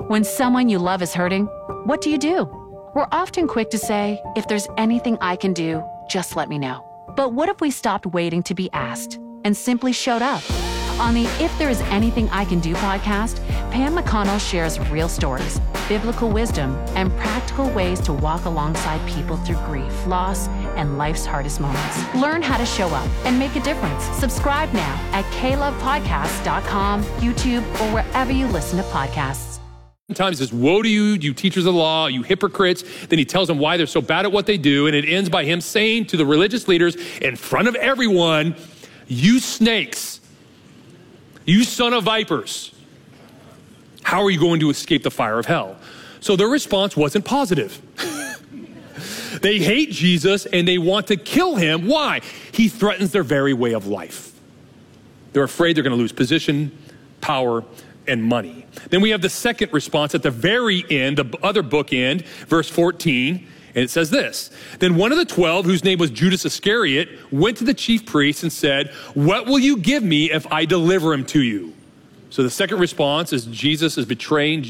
When someone you love is hurting, what do? We're often quick to say, if there's anything I can do, just let me know. But what if we stopped waiting to be asked and simply showed up? On the If There Is Anything I Can Do podcast, Pam McConnell shares real stories, biblical wisdom, and practical ways to walk alongside people through grief, loss, and life's hardest moments. Learn how to show up and make a difference. Subscribe now at klovepodcast.com, YouTube, or wherever you listen to podcasts. Sometimes he says, woe to you, you teachers of the law, you hypocrites. Then he tells them why they're so bad at what they do. And it ends by him saying to the religious leaders in front of everyone, you snakes, you son of vipers, how are you going to escape the fire of hell? So their response wasn't positive. They hate Jesus and they want to kill him. Why? He threatens their very way of life. They're afraid they're going to lose position, power, and money. Then we have the second response at the very end, the other bookend, verse 14, and it says this. Then one of the 12, whose name was Judas Iscariot, went to the chief priests and said, what will you give me if I deliver him to you? So the second response is Judas is betraying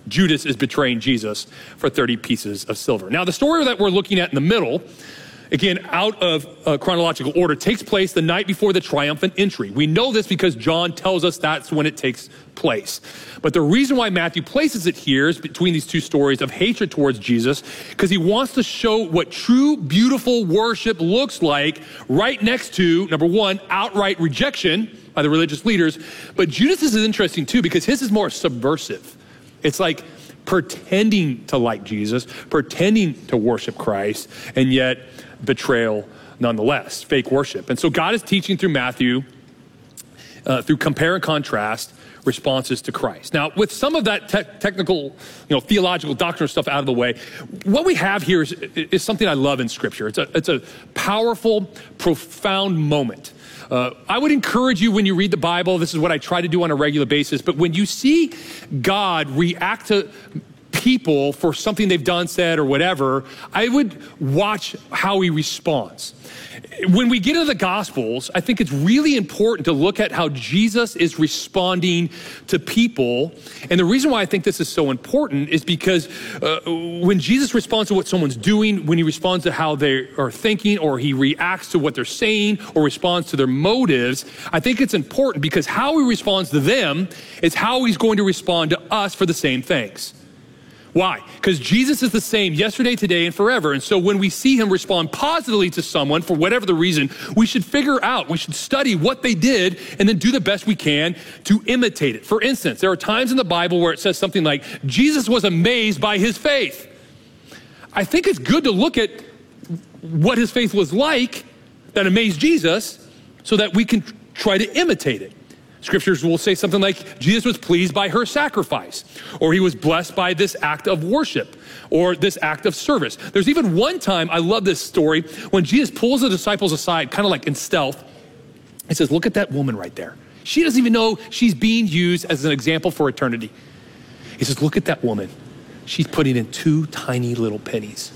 Jesus for 30 pieces of silver. Now the story that we're looking at in the middle, again, out of chronological order, takes place the night before the triumphant entry. We know this because John tells us that's when it takes place. But the reason why Matthew places it here is between these two stories of hatred towards Jesus, because he wants to show what true, beautiful worship looks like right next to, number one, outright rejection by the religious leaders. But Judas is interesting too, because his is more subversive. It's like pretending to like Jesus, pretending to worship Christ, and yet betrayal nonetheless, fake worship. And so God is teaching through Matthew, through compare and contrast, responses to Christ. Now, with some of that technical, theological, doctrinal stuff out of the way, what we have here is something I love in Scripture. It's a powerful, profound moment. I would encourage you when you read the Bible, this is what I try to do on a regular basis, but when you see God react to people for something they've done, said, or whatever, I would watch how he responds. When we get into the Gospels, I think it's really important to look at how Jesus is responding to people. And the reason why I think this is so important is because when Jesus responds to what someone's doing, when he responds to how they are thinking, or he reacts to what they're saying, or responds to their motives, I think it's important because how he responds to them is how he's going to respond to us for the same things. Why? Because Jesus is the same yesterday, today, and forever. And so when we see him respond positively to someone for whatever the reason, we should figure out, we should study what they did and then do the best we can to imitate it. For instance, there are times in the Bible where it says something like, Jesus was amazed by his faith. I think it's good to look at what his faith was like that amazed Jesus so that we can try to imitate it. Scriptures will say something like, Jesus was pleased by her sacrifice, or he was blessed by this act of worship, or this act of service. There's even one time, I love this story, when Jesus pulls the disciples aside, kind of like in stealth. He says, look at that woman right there. She doesn't even know she's being used as an example for eternity. He says, look at that woman. She's putting in 2 tiny little pennies.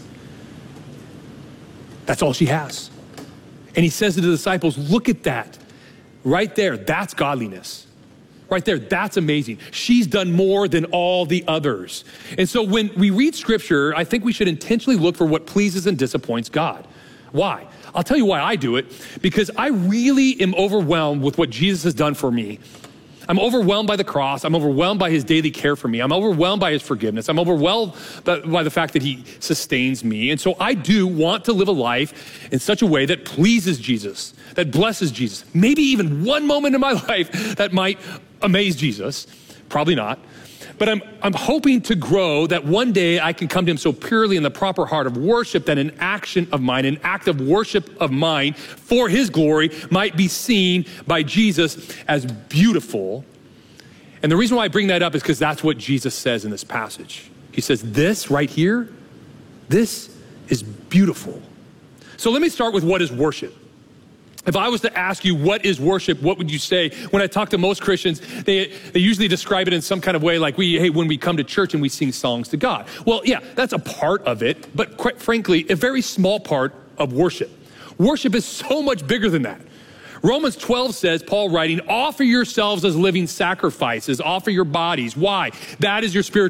That's all she has. And he says to the disciples, look at that. Right there, that's godliness. Right there, that's amazing. She's done more than all the others. And so when we read Scripture, I think we should intentionally look for what pleases and disappoints God. Why? I'll tell you why I do it. Because I really am overwhelmed with what Jesus has done for me. I'm overwhelmed by the cross. I'm overwhelmed by his daily care for me. I'm overwhelmed by his forgiveness. I'm overwhelmed by the fact that he sustains me. And so I do want to live a life in such a way that pleases Jesus, that blesses Jesus. Maybe even one moment in my life that might amaze Jesus. Probably not. But I'm hoping to grow that one day I can come to him so purely in the proper heart of worship that an action of mine, an act of worship of mine for his glory might be seen by Jesus as beautiful. And the reason why I bring that up is because that's what Jesus says in this passage. He says, this right here, this is beautiful. So let me start with what is worship. If I was to ask you what is worship, what would you say? When I talk to most Christians, they usually describe it in some kind of way like when we come to church and we sing songs to God. Well, yeah, that's a part of it, but quite frankly, a very small part of worship. Worship is so much bigger than that. Romans 12 says, Paul writing, offer yourselves as living sacrifices, offer your bodies. Why? That is your spiritual